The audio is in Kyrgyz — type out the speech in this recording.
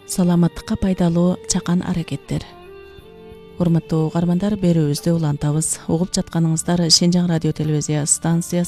Саламаттыкка пайдалуу чакан аракеттер. Урматтуу угармандар, берүүбүздү улантабыз. Угуп жатканыңыздар Шенжаң радио телевизия станциясы